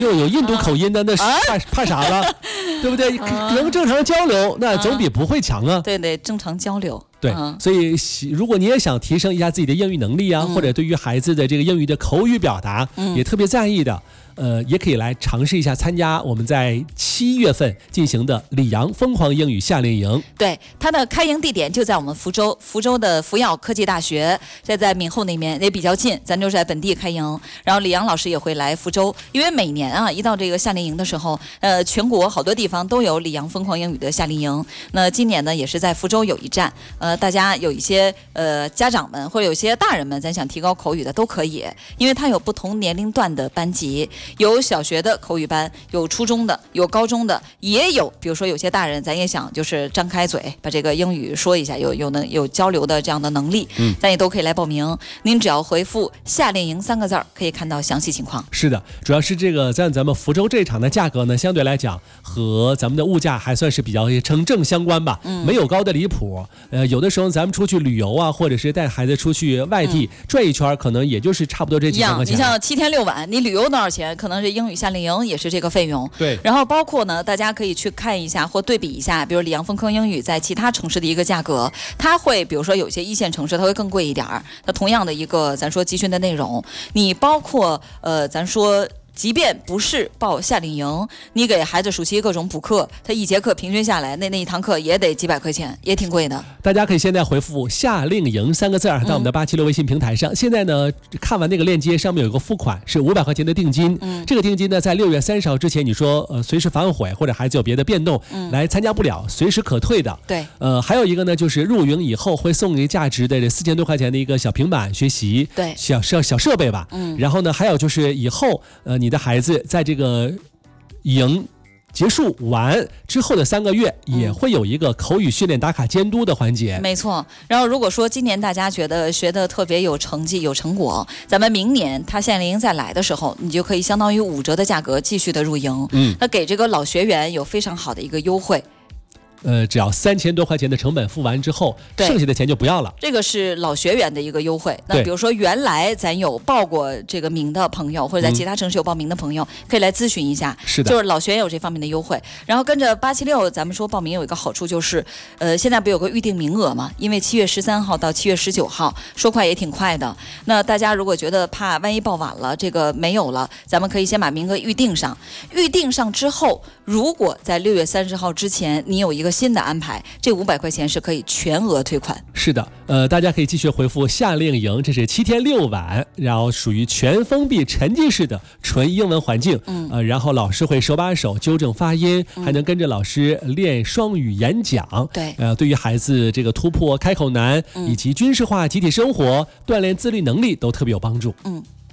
又有印度口音的，那怕啥了？对不对？能正常交流，那总比不会强啊。 对对，正常交流。 对，所以如果你也想提升一下自己的英语能力啊，或者对于孩子的这个英语的口语表达也特别在意的，也可以来尝试一下参加我们在7月份进行的里昂疯狂英语夏令营。 对，它的开营地点就在我们福州的福耀科技大学，这在闽后那边也比较近，咱就在本地开营。然后李阳老师也会来福州，因为每年啊一到这个夏令营的时候，全国好多地方都有里昂疯狂英语的夏令营。那今年呢也是在福州有一站，大家有一些家长们或者有些大人们，咱想提高口语的都可以，因为它有不同年龄段的班级。有小学的口语班，有初中的，有高中的，也有比如说有些大人咱也想就是张开嘴把这个英语说一下，有交流的这样的能力，咱也都可以来报名。您只要回复夏令营3个字可以看到详细情况。 是的，主要是这个咱们福州这场的价格呢，相对来讲和咱们的物价还算是比较成正相关吧，没有高的离谱。有的时候咱们出去旅游啊，或者是带孩子出去外地转一圈，可能也就是差不多这几千块钱。 你像7天6晚，你旅游多少钱？可能是英语夏令营也是这个费用。 对， 然后包括呢，大家可以去看一下或对比一下，比如里昂疯狂英语在其他城市的一个价格，它会比如说有些一线城市它会更贵一点，那同样的一个咱说集训的内容，你包括咱说。即便不是报夏令营，你给孩子暑期各种补课，他一节课平均下来，那一堂课也得几百块钱，也挺贵的。 大家可以现在回复夏令营3个字到我们的876微信平台上。现在呢，看完那个链接上面有一个付款是500块钱的定金，这个定金呢在6月30号之前，你说随时反悔或者孩子有别的变动，来参加不了，随时可退的。 对， 还有一个呢就是入营以后会送给价值的4000多块钱的一个小平板学习， 对， 小设备吧。然后呢还有就是以后你的孩子在这个营结束完之后的3个月，也会有一个口语训练打卡监督的环节。 没错。然后如果说今年大家觉得学得特别有成绩有成果，咱们明年他夏令营再来的时候，你就可以相当于5折的价格继续的入营。那给这个老学员有非常好的一个优惠。 只要3000多块钱的成本付完之后，剩下的钱就不要了。 这个是老学员的一个优惠。那比如说原来咱有报过这个名的朋友，或者在其他城市有报名的朋友，可以来咨询一下。 是的， 就是老学员有这方面的优惠。然后跟着876，咱们说报名有一个好处就是，现在不有个预定名额嘛？因为7月13号到7月19号，说快也挺快的。那大家如果觉得怕万一报晚了，这个没有了，咱们可以先把名额预定上。预定上之后，如果在6月30号之前你有一个新的安排，这500块钱是可以全额退款。 是的，大家可以继续回复夏令营，这是7天6晚，然后属于全封闭沉浸式的纯英文环境。然后老师会手把手纠正发音，还能跟着老师练双语演讲。 对， 对于孩子这个突破开口难，以及军事化集体生活、锻炼自律能力都特别有帮助。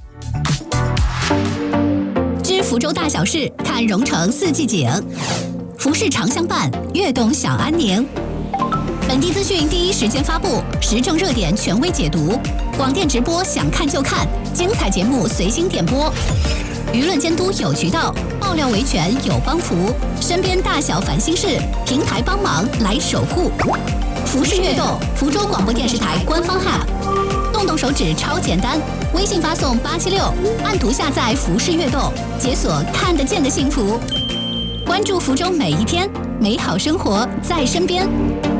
知福州大小事，看蓉城4季景。服饰常相伴，悦动享安宁。本地资讯第一时间发布，时政热点权威解读，广电直播想看就看，精彩节目随心点播，舆论监督有渠道，爆料维权有帮扶，身边大小烦心事，平台帮忙来守护。服饰悦动，福州广播电视台官方 App， 动手指超简单，微信发送876，按图下载服饰悦动，解锁看得见的幸福。关注福州每一天，美好生活在身边。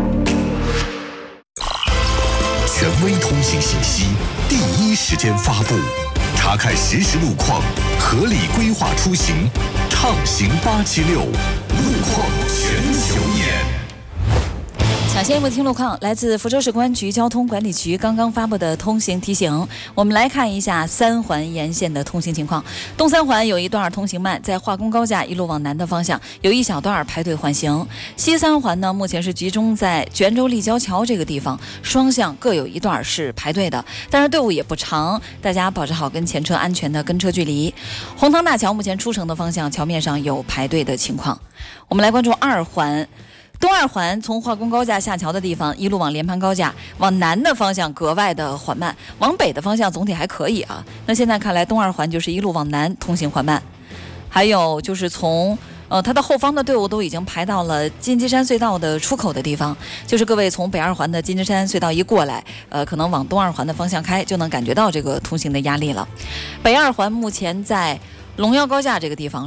权威通信信息，第一时间发布，查看实时路况，合理规划出行，畅行876，路况全球眼。 抢先一步听路况，来自福州市公安局交通管理局刚刚发布的通行提醒。我们来看一下3环沿线的通行情况。东3环有一段通行慢，在化工高架一路往南的方向有一小段排队缓行。西3环呢，目前是集中在泉州立交桥这个地方，双向各有一段是排队的，但是队伍也不长，大家保持好跟前车安全的跟车距离。红塘大桥目前出城的方向桥面上有排队的情况。我们来关注2环。东2环从化工高架下桥的地方一路往连盘高架，往南的方向格外的缓慢，往北的方向总体还可以啊。那现在看来，东2环就是一路往南通行缓慢。还有就是从它的后方的队伍都已经排到了金鸡山隧道的出口的地方，就是各位从北2环的金鸡山隧道一过来，可能往东2环的方向开，就能感觉到这个通行的压力了。北2环目前在龙腰高架这个地方。